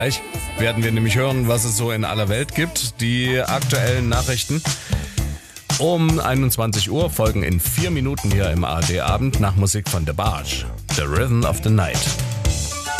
Gleich werden wir nämlich hören, was es so in aller Welt gibt. Die aktuellen Nachrichten um 21 Uhr folgen in 4 Minuten hier im ARD Abend nach Musik von The Barge. The Rhythm of the Night.